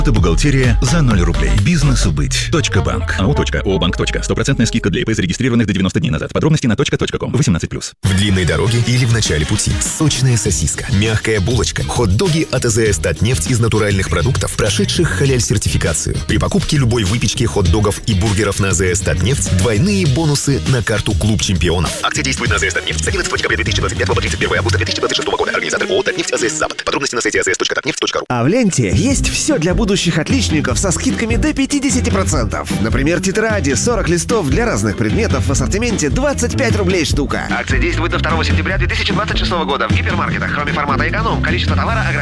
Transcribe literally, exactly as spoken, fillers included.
Это бухгалтерия за ноль рублей. Бизнесу быть. Точка банк. АО. О банк. Стопроцентная скидка для ИП, зарегистрированных до девяноста дней назад. Подробности на точка точка ком. восемнадцать плюс. В длинной дороге или в начале пути. Сочная сосиска, мягкая булочка, хот-доги от АЗС Татнефть из натуральных продуктов, прошедших халяль-сертификацию. При покупке любой выпечки, хот-догов и бургеров на АЗС Татнефть двойные бонусы на карту «Клуб чемпионов». Акция действует на АЗС Татнефть с одиннадцатого декабря две тысячи двадцать пятого по тридцать первое августа две тысячи двадцать шестого года. Организатор ООО «Татнефть АЗС Запад». Подробности на сайте а зэ эс точка татнефть точка ру. А в ленте есть все для будущих отличников со скидками до пятьдесят процентов. Например, тетради сорок листов для разных предметов в ассортименте двадцать пять рублей штука. Акция действует до второго сентября две тысячи двадцать шестого года в гипермаркетах. Кроме формата эконом, количество товара ограничено.